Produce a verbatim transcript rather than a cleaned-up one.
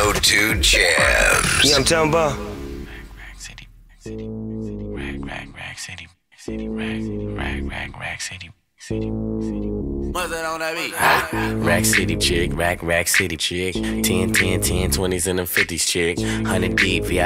go-to jams. Yeah, I'm talking about. Rack City, Rack, Rack, Rack City, City, Rack, Rack, Rack, Rack City, City, City. What's that on that beat? Ah, Rack City chick, Rack, Rack City chick, ten, ten, ten, twenties and them fifties chick, one hundred deep, V I